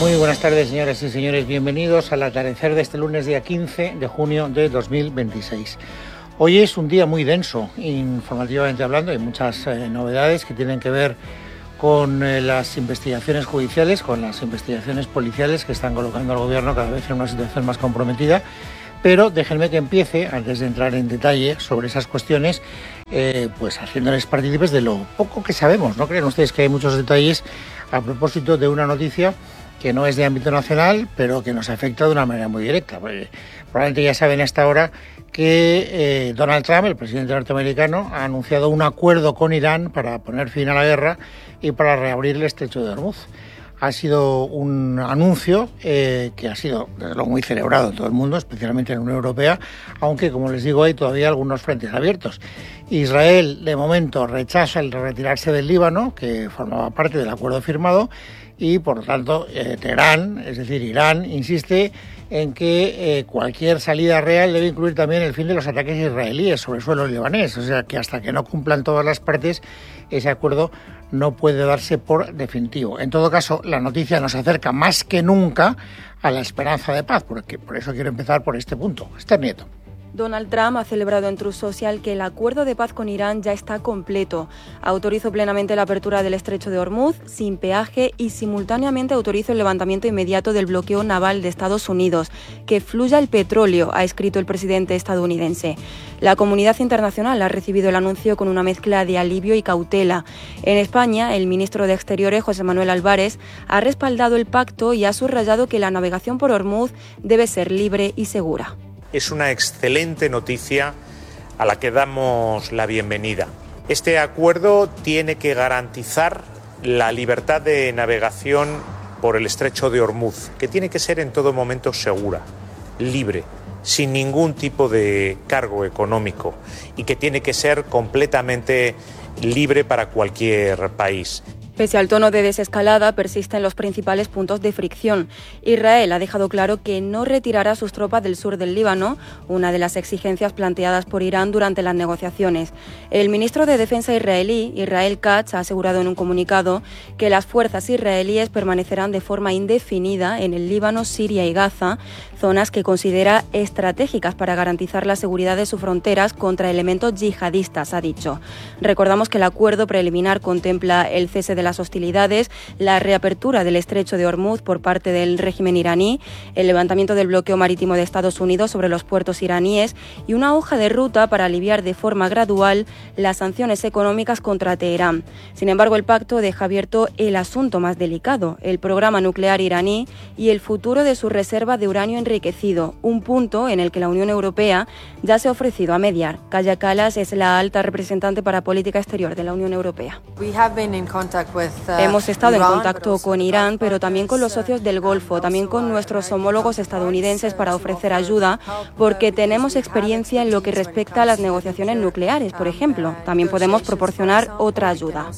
Muy buenas tardes, señoras y señores. Bienvenidos al atardecer de este lunes, día 15 de junio de 2026. Hoy es un día muy denso, informativamente hablando. Hay muchas novedades que tienen que ver con las investigaciones judiciales, con las investigaciones policiales que están colocando al gobierno cada vez en una situación más comprometida. Pero déjenme que empiece, antes de entrar en detalle sobre esas cuestiones, pues haciéndoles partícipes de lo poco que sabemos. ¿No creen ustedes que hay muchos detalles a propósito de una noticia que no es de ámbito nacional, pero que nos afecta de una manera muy directa? Porque probablemente ya saben hasta ahora que Donald Trump, el presidente norteamericano, ha anunciado un acuerdo con Irán para poner fin a la guerra y para reabrir el estrecho de Hormuz. Ha sido un anuncio que ha sido muy celebrado en todo el mundo, especialmente en la Unión Europea, aunque, como les digo, hay todavía algunos frentes abiertos. Israel, de momento, rechaza el retirarse del Líbano, que formaba parte del acuerdo firmado, y, por lo tanto, Teherán, es decir, Irán, insiste en que cualquier salida real debe incluir también el fin de los ataques israelíes sobre suelo libanés. O sea, que hasta que no cumplan todas las partes, ese acuerdo no puede darse por definitivo. En todo caso, la noticia nos acerca más que nunca a la esperanza de paz, porque por eso quiero empezar por este punto. Esther Nieto. Donald Trump ha celebrado en Truth Social que el acuerdo de paz con Irán ya está completo. Autorizó plenamente la apertura del estrecho de Hormuz sin peaje y simultáneamente autorizó el levantamiento inmediato del bloqueo naval de Estados Unidos. Que fluya el petróleo, ha escrito el presidente estadounidense. La comunidad internacional ha recibido el anuncio con una mezcla de alivio y cautela. En España, el ministro de Exteriores, José Manuel Álvarez, ha respaldado el pacto y ha subrayado que la navegación por Hormuz debe ser libre y segura. Es una excelente noticia a la que damos la bienvenida. Este acuerdo tiene que garantizar la libertad de navegación por el estrecho de Hormuz, que tiene que ser en todo momento segura, libre, sin ningún tipo de cargo económico y que tiene que ser completamente libre para cualquier país. Pese al tono de desescalada, persisten los principales puntos de fricción. Israel ha dejado claro que no retirará sus tropas del sur del Líbano, una de las exigencias planteadas por Irán durante las negociaciones. El ministro de Defensa israelí, Israel Katz, ha asegurado en un comunicado que las fuerzas israelíes permanecerán de forma indefinida en el Líbano, Siria y Gaza, zonas que considera estratégicas para garantizar la seguridad de sus fronteras contra elementos yihadistas, ha dicho. Recordamos que el acuerdo preliminar contempla el cese de las hostilidades, la reapertura del estrecho de Hormuz por parte del régimen iraní, el levantamiento del bloqueo marítimo de Estados Unidos sobre los puertos iraníes y una hoja de ruta para aliviar de forma gradual las sanciones económicas contra Teherán. Sin embargo, el pacto deja abierto el asunto más delicado, el programa nuclear iraní y el futuro de su reserva de uranio enriquecido, un punto en el que la Unión Europea ya se ha ofrecido a mediar. Kaja Kallas es la alta representante para política exterior de la Unión Europea. Hemos estado en contacto con Irán, pero también con los socios del Golfo, también con nuestros homólogos estadounidenses para ofrecer ayuda, porque tenemos experiencia en lo que respecta a las negociaciones nucleares, por ejemplo. También podemos proporcionar otra ayuda.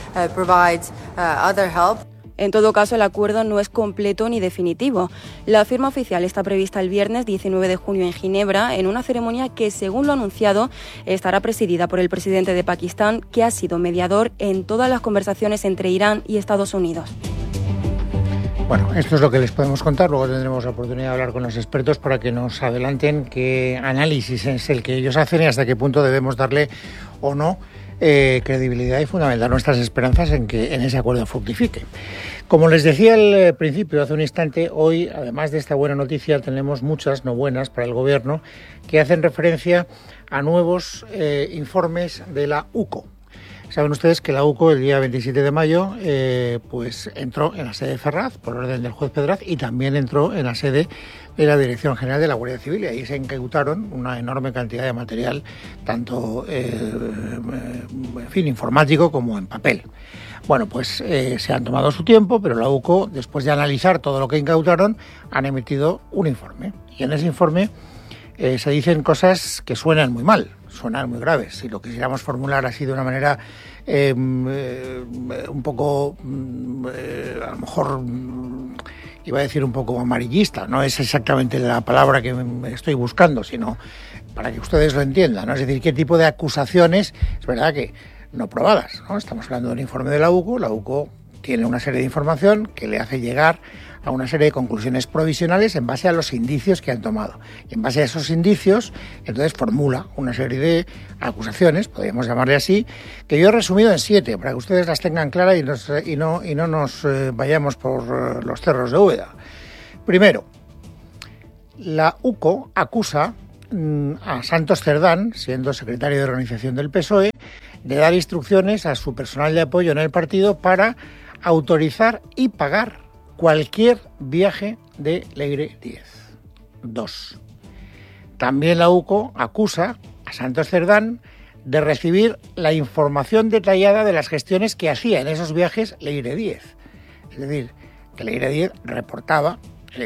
En todo caso, el acuerdo no es completo ni definitivo. La firma oficial está prevista el viernes 19 de junio en Ginebra, en una ceremonia que, según lo anunciado, estará presidida por el presidente de Pakistán, que ha sido mediador en todas las conversaciones entre Irán y Estados Unidos. Bueno, esto es lo que les podemos contar. Luego tendremos la oportunidad de hablar con los expertos para que nos adelanten qué análisis es el que ellos hacen y hasta qué punto debemos darle o no credibilidad y fundamentar nuestras esperanzas en que en ese acuerdo fructifique. Como les decía al principio, hace un instante, hoy, además de esta buena noticia, tenemos muchas no buenas para el Gobierno que hacen referencia a nuevos informes de la UCO. Saben ustedes que la UCO el día 27 de mayo pues entró en la sede de Ferraz por orden del juez Pedraz y también entró en la sede de la Dirección General de la Guardia Civil y ahí se incautaron una enorme cantidad de material, tanto informático como en papel. Bueno, pues se han tomado su tiempo, pero la UCO, después de analizar todo lo que incautaron, han emitido un informe. Y en ese informe se dicen cosas que suenan muy mal, suenan muy graves. Si lo quisiéramos formular así de una manera un poco, a lo mejor, iba a decir un poco amarillista, no es exactamente la palabra que estoy buscando, sino para que ustedes lo entiendan, ¿no? Es decir, qué tipo de acusaciones, es verdad que no probadas, ¿no? Estamos hablando de un informe de la UCO tiene una serie de información que le hace llegar a una serie de conclusiones provisionales en base a los indicios que han tomado. Y en base a esos indicios, entonces formula una serie de acusaciones, podríamos llamarle así, que yo he resumido en 7, para que ustedes las tengan claras y no nos vayamos por los cerros de Úbeda. Primero, la UCO acusa a Santos Cerdán, siendo secretario de organización del PSOE, de dar instrucciones a su personal de apoyo en el partido para autorizar y pagar cualquier viaje de Leire Díez. 2. También la UCO acusa a Santos Cerdán de recibir la información detallada de las gestiones que hacía en esos viajes Leire Díez. Es decir, que Leire Díez reportaba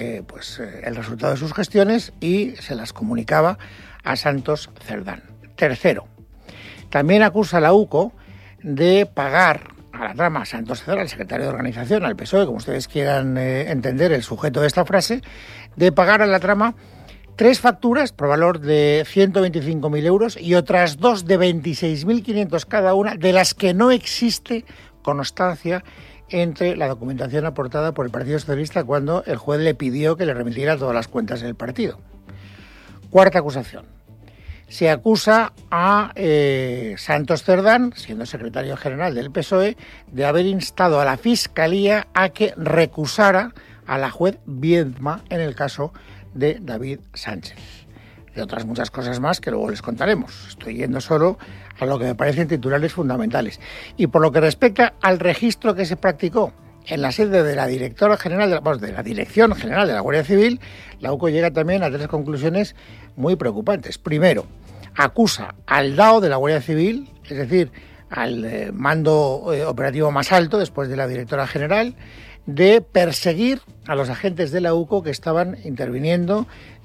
el resultado de sus gestiones y se las comunicaba a Santos Cerdán. Tercero, también acusa a la UCO de pagar a la trama Santos Cerdán, al secretario de organización, al PSOE, como ustedes quieran entender el sujeto de esta frase, de pagar a la trama 3 facturas por valor de 125.000 euros y otras 2 de 26.500 cada una, de las que no existe constancia entre la documentación aportada por el Partido Socialista cuando el juez le pidió que le remitiera todas las cuentas del partido. Cuarta acusación. Se acusa a Santos Cerdán, siendo secretario general del PSOE, de haber instado a la Fiscalía a que recusara a la juez Viedma en el caso de David Sánchez. De otras muchas cosas más que luego les contaremos. Estoy yendo solo a lo que me parecen titulares fundamentales. Y por lo que respecta al registro que se practicó en la sede de la directora general de la Dirección General de la Guardia Civil, la UCO llega también a 3 conclusiones muy preocupantes. Primero, acusa al DAO de la Guardia Civil, es decir, al mando operativo más alto después de la directora general, de perseguir a los agentes de la UCO que estaban interviniendo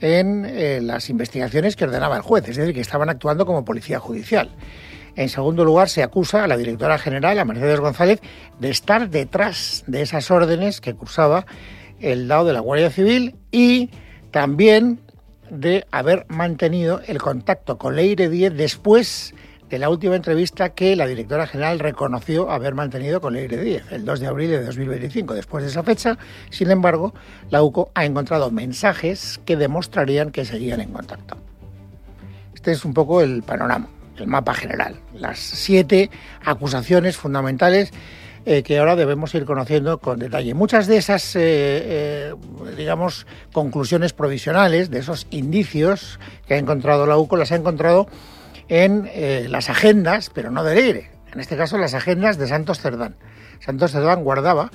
en las investigaciones que ordenaba el juez, es decir, que estaban actuando como policía judicial. En segundo lugar, se acusa a la directora general, a Mercedes González, de estar detrás de esas órdenes que cursaba el DAO de la Guardia Civil y también de haber mantenido el contacto con Leire Díez después de la última entrevista que la directora general reconoció haber mantenido con Leire Díez, el 2 de abril de 2025. Después de esa fecha, sin embargo, la UCO ha encontrado mensajes que demostrarían que seguían en contacto. Este es un poco el panorama, el mapa general, las 7 acusaciones fundamentales que ahora debemos ir conociendo con detalle. Muchas de esas, conclusiones provisionales, de esos indicios que ha encontrado la UCO, las ha encontrado en las agendas, pero no de Leire, en este caso las agendas de Santos Cerdán. Santos Cerdán guardaba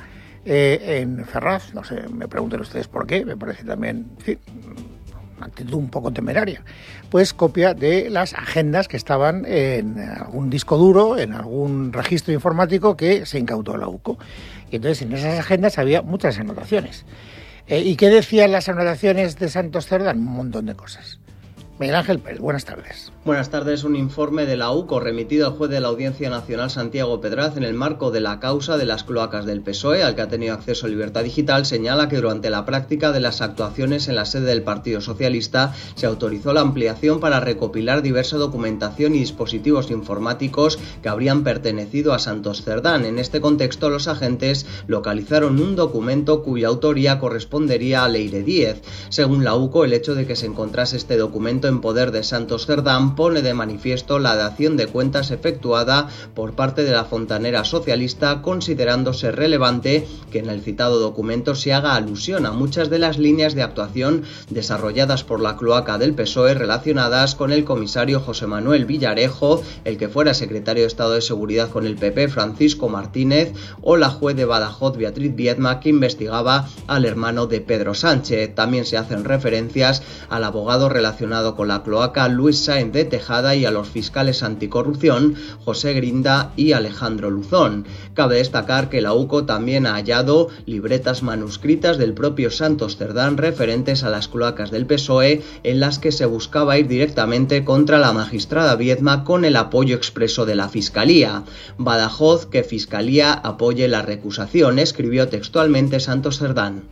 en Ferraz, no sé, me pregunten ustedes por qué, me parece también, en fin, una actitud un poco temeraria, pues copia de las agendas que estaban en algún disco duro, en algún registro informático que se incautó la UCO. Y entonces en esas agendas había muchas anotaciones. ¿Y qué decían las anotaciones de Santos Cerdán? Un montón de cosas. Miguel Ángel Pérez, buenas tardes. Buenas tardes. Un informe de la UCO remitido al juez de la Audiencia Nacional Santiago Pedraz en el marco de la causa de las cloacas del PSOE, al que ha tenido acceso Libertad Digital, señala que durante la práctica de las actuaciones en la sede del Partido Socialista se autorizó la ampliación para recopilar diversa documentación y dispositivos informáticos que habrían pertenecido a Santos Cerdán. En este contexto, los agentes localizaron un documento cuya autoría correspondería a Leire Díez. Según la UCO, el hecho de que se encontrase este documento en poder de Santos Cerdán pone de manifiesto la dación de cuentas efectuada por parte de la fontanera socialista, considerándose relevante que en el citado documento se haga alusión a muchas de las líneas de actuación desarrolladas por la cloaca del PSOE relacionadas con el comisario José Manuel Villarejo, el que fuera secretario de Estado de Seguridad con el PP Francisco Martínez, o la juez de Badajoz Beatriz Viedma, que investigaba al hermano de Pedro Sánchez. También se hacen referencias al abogado relacionado con la cloaca Luis Sáenz de Tejada y a los fiscales anticorrupción José Grinda y Alejandro Luzón. Cabe destacar que la UCO también ha hallado libretas manuscritas del propio Santos Cerdán referentes a las cloacas del PSOE, en las que se buscaba ir directamente contra la magistrada Viedma con el apoyo expreso de la Fiscalía. Badajoz, que Fiscalía apoye la recusación, escribió textualmente Santos Cerdán.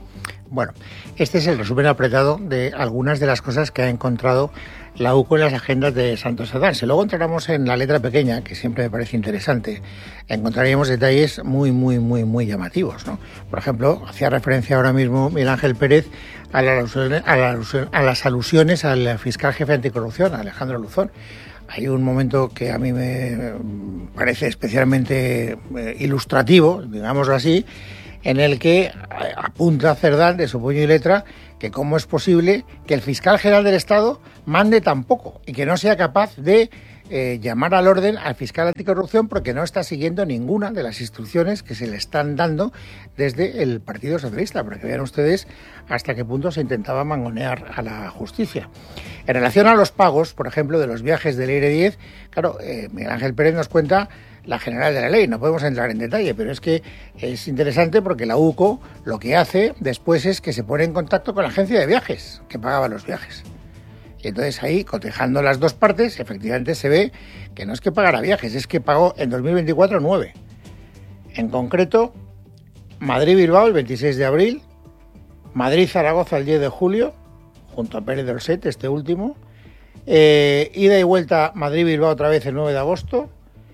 Bueno, este es el resumen apretado de algunas de las cosas que ha encontrado la UCO en las agendas de Santos Cerdán. Si luego entráramos en la letra pequeña, que siempre me parece interesante, encontraríamos detalles muy llamativos, ¿no? Por ejemplo, hacía referencia ahora mismo Miguel Ángel Pérez a las alusiones al fiscal jefe anticorrupción, Alejandro Luzón. Hay un momento que a mí me parece especialmente ilustrativo, digámoslo así, en el que apunta Cerdán de su puño y letra que cómo es posible que el fiscal general del Estado mande tan poco y que no sea capaz de llamar al orden al fiscal anticorrupción porque no está siguiendo ninguna de las instrucciones que se le están dando desde el Partido Socialista, para que vean ustedes hasta qué punto se intentaba mangonear a la justicia. En relación a los pagos, por ejemplo, de los viajes del Leire 10, claro, Miguel Ángel Pérez nos cuenta la general de la ley, no podemos entrar en detalle, pero es que es interesante porque la UCO lo que hace después es que se pone en contacto con la agencia de viajes que pagaba los viajes. Y entonces ahí, cotejando las dos partes, efectivamente se ve que no es que pagara viajes, es que pagó en 2024 9. En concreto, Madrid-Bilbao el 26 de abril, Madrid-Zaragoza el 10 de julio, junto a Pérez Dolcet, este último, ida y vuelta Madrid-Bilbao otra vez el 9 de agosto,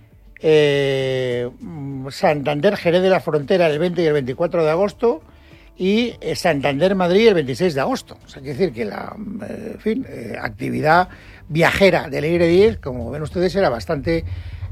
Santander-Jerez de la Frontera el 20 y el 24 de agosto y Santander-Madrid el 26 de agosto. O sea, quiere decir que la actividad viajera del Leire 10, como ven ustedes, era bastante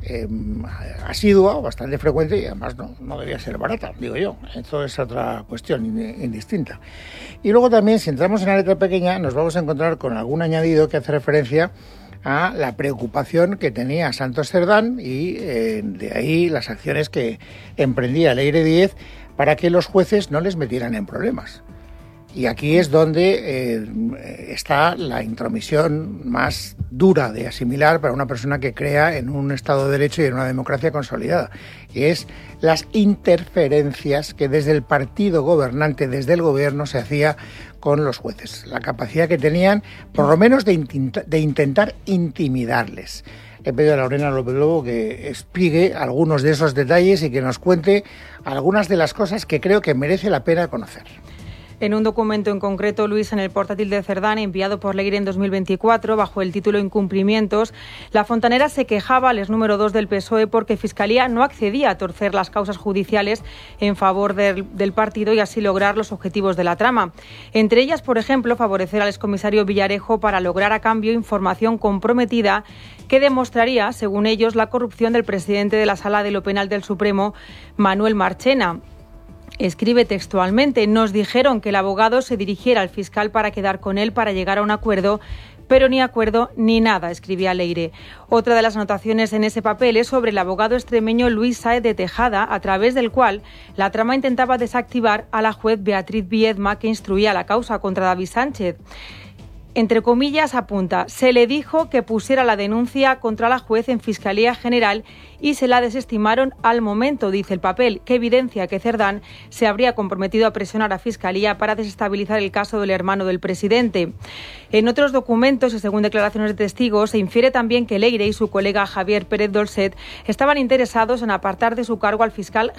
asidua, bastante frecuente y además no debía ser barata, digo yo. Eso es otra cuestión indistinta. Y luego también, si entramos en la letra pequeña, nos vamos a encontrar con algún añadido que hace referencia a la preocupación que tenía Santos Cerdán y de ahí las acciones que emprendía Leire 10 para que los jueces no les metieran en problemas. Y aquí es donde está la intromisión más dura de asimilar para una persona que crea en un Estado de Derecho y en una democracia consolidada. Y es las interferencias que desde el partido gobernante, desde el gobierno, se hacía con los jueces. La capacidad que tenían, por lo menos, de intentar intimidarles. He pedido a Lorena López Lobo que explique algunos de esos detalles y que nos cuente algunas de las cosas que creo que merece la pena conocer. En un documento en concreto, Luis, en el portátil de Cerdán, enviado por Leire en 2024, bajo el título Incumplimientos, la fontanera se quejaba al exnúmero 2 del PSOE porque Fiscalía no accedía a torcer las causas judiciales en favor del partido y así lograr los objetivos de la trama. Entre ellas, por ejemplo, favorecer al excomisario Villarejo para lograr a cambio información comprometida que demostraría, según ellos, la corrupción del presidente de la Sala de lo Penal del Supremo, Manuel Marchena. Escribe textualmente: nos dijeron que el abogado se dirigiera al fiscal para quedar con él para llegar a un acuerdo, pero ni acuerdo ni nada, escribía Leire. Otra de las anotaciones en ese papel es sobre el abogado extremeño Luis Sáez de Tejada, a través del cual la trama intentaba desactivar a la juez Beatriz Viedma, que instruía la causa contra David Sánchez. Entre comillas, apunta: se le dijo que pusiera la denuncia contra la juez en Fiscalía General y se la desestimaron al momento, dice el papel, que evidencia que Cerdán se habría comprometido a presionar a Fiscalía para desestabilizar el caso del hermano del presidente. En otros documentos y según declaraciones de testigos, se infiere también que Leire y su colega Javier Pérez Dolcet estaban interesados en apartar de su cargo al fiscal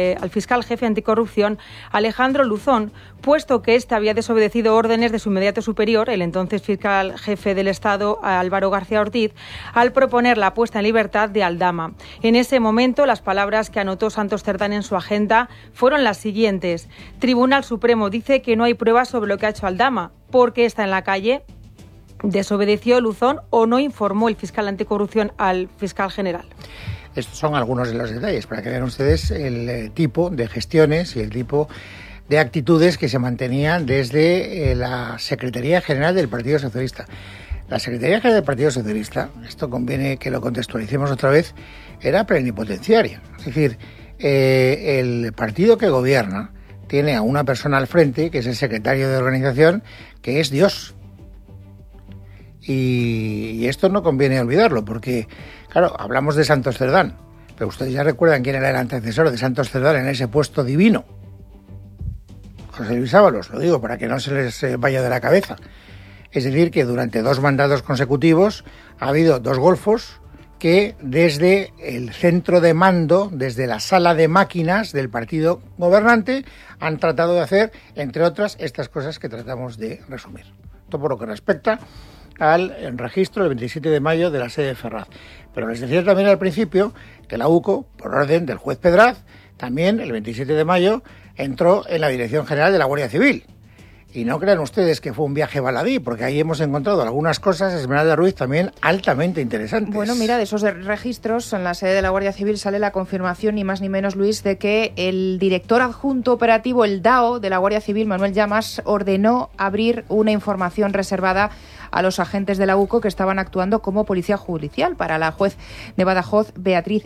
jefe anticorrupción Alejandro Luzón, puesto que éste había desobedecido órdenes de su inmediato superior, el entonces fiscal jefe del Estado, Álvaro García Ortiz, al proponer la puesta en libertad de Aldama. En ese momento, las palabras que anotó Santos Cerdán en su agenda fueron las siguientes: Tribunal Supremo dice que no hay pruebas sobre lo que ha hecho Aldama. ¿Por qué está en la calle? ¿Desobedeció Luzón o no informó el fiscal anticorrupción al fiscal general? Estos son algunos de los detalles para que vean ustedes el tipo de gestiones y el tipo de actitudes que se mantenían desde la Secretaría General del Partido Socialista. La Secretaría General del Partido Socialista, esto conviene que lo contextualicemos otra vez, era plenipotenciaria. Es decir, el partido que gobierna tiene a una persona al frente, que es el secretario de organización, que es Dios. Y esto no conviene olvidarlo, porque, claro, hablamos de Santos Cerdán, pero ustedes ya recuerdan quién era el antecesor de Santos Cerdán en ese puesto divino. José Luis Ábalos, lo digo para que no se les vaya de la cabeza. Es decir, que durante 2 mandatos consecutivos ha habido 2 golfos que desde el centro de mando, desde la sala de máquinas del partido gobernante, han tratado de hacer, entre otras, estas cosas que tratamos de resumir. Esto por lo que respecta al registro el 27 de mayo de la sede de Ferraz. Pero les decía también al principio que la UCO, por orden del juez Pedraz, también el 27 de mayo entró en la Dirección General de la Guardia Civil. Y no crean ustedes que fue un viaje baladí, porque ahí hemos encontrado algunas cosas, Esmeralda Ruiz, también altamente interesantes. Bueno, mira, de esos registros, en la sede de la Guardia Civil sale la confirmación, ni más ni menos, Luis, de que el director adjunto operativo, el DAO de la Guardia Civil, Manuel Llamas, ordenó abrir una información reservada a los agentes de la UCO que estaban actuando como policía judicial para la juez de Badajoz, Beatriz